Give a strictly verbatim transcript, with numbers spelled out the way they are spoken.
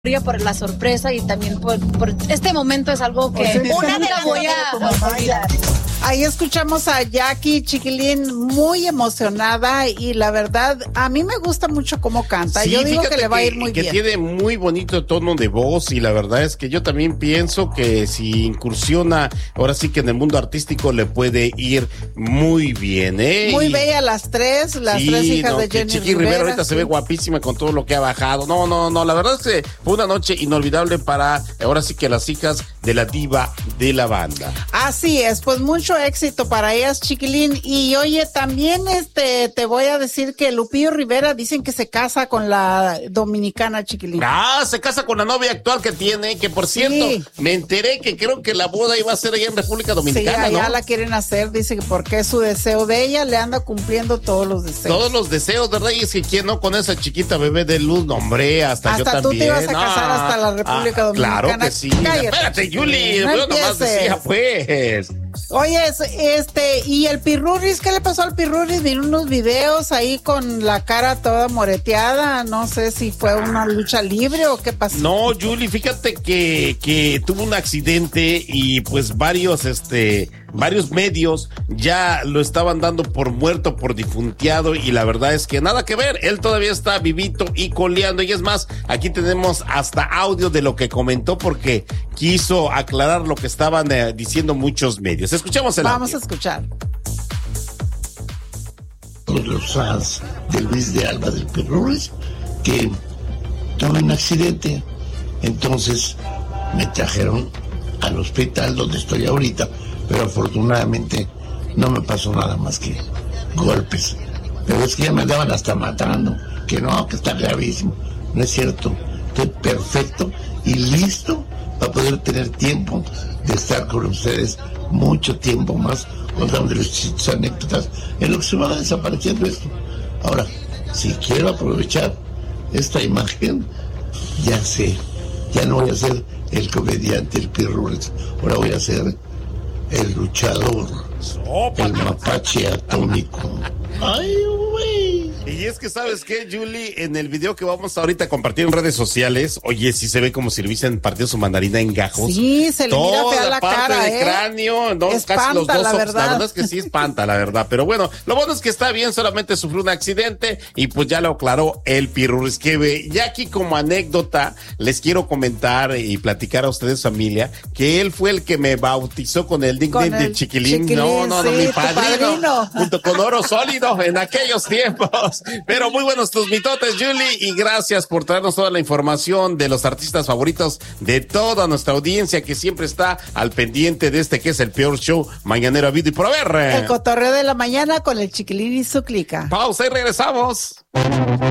por la sorpresa y también por, por este momento es algo que o sea, una de las voy a olvidar. Ahí escuchamos a Jackie Chiquilín muy emocionada y la verdad a mí me gusta mucho cómo canta. Sí, yo digo que le va a ir que, muy que bien. Tiene muy bonito tono de voz y la verdad es que yo también pienso que si incursiona ahora sí que en el mundo artístico le puede ir muy bien, ¿eh? Muy y... bella las tres, las sí, tres hijas no, de Jenny Chiqui Rivera. Rivera ahorita sí. Se ve guapísima con todo lo que ha bajado. No, no, no, la verdad es que fue una noche inolvidable para ahora sí que las hijas de la diva de la banda. Así es, pues mucho éxito para ellas, Chiquilín. Y oye, también este te voy a decir que Lupillo Rivera dicen que se casa con la dominicana, Chiquilín. Ah, se casa con la novia actual que tiene, que por cierto, sí. me enteré que creo que la boda iba a ser allá en República Dominicana, sí, allá ¿no? la quieren hacer, dice que porque es su deseo de ella, le anda cumpliendo todos los deseos. Todos los deseos, ¿verdad? Y es que quién no con esa chiquita bebé de luz, no, hombre, hasta, hasta yo también. Hasta tú te ibas a casar ah, hasta la República ah, Dominicana. Claro que sí. Cállate. Espérate, Yuli, no yo nomás decía, pues. Oye, este, y el Pirurris, ¿qué le pasó al Pirurris? Vi unos videos ahí con la cara toda moreteada, no sé si fue una lucha libre o qué pasó. No, Yuli, fíjate que, que tuvo un accidente y pues varios, este, varios medios ya lo estaban dando por muerto, por difunteado y la verdad es que nada que ver, él todavía está vivito y coleando y es más, aquí tenemos hasta audio de lo que comentó porque quiso aclarar lo que estaban eh, diciendo muchos medios. Escuchamos el Vamos audio. a escuchar. Los fans de Luis de Alba del Pirurris que tuve un accidente, entonces me trajeron al hospital donde estoy ahorita, pero afortunadamente no me pasó nada más que golpes, pero es que ya me andaban hasta matando, que no, que está gravísimo. No es cierto, estoy perfecto y listo para poder tener tiempo de estar con ustedes mucho tiempo más, contándoles sus anécdotas en lo que se va desapareciendo esto. Ahora, si quiero aprovechar esta imagen, ya sé, ya no voy a ser el comediante, el Pirurris, ahora voy a ser el luchador, Opa. el mapache atómico. Ay, güey. Y es que, ¿sabes qué, Julie? En el video que vamos ahorita a compartir en redes sociales, oye, sí se ve como si le hubiesen partido su mandarina en gajos. Sí, se le mira fea la parte cara, de ¿eh? cráneo, no, espanta, casi los dos la ojos. verdad. La verdad es que sí espanta, la verdad. Pero bueno, lo bueno es que está bien, solamente sufrió un accidente y pues ya lo aclaró el Pirurris. Que ya aquí como anécdota les quiero comentar y platicar a ustedes, familia, que él fue el que me bautizó con el nickname de Chiquilín. Chiquilín. No, no, sí, no, mi padrino, padrino. Junto con Oro Sólido en aquellos tiempos. Pero muy buenos tus mitotes, Julie, y gracias por traernos toda la información de los artistas favoritos de toda nuestra audiencia que siempre está al pendiente de este que es el peor show mañanero habido y por haber. El cotorreo de la mañana con el Chiquilín y su clica. Pausa y regresamos.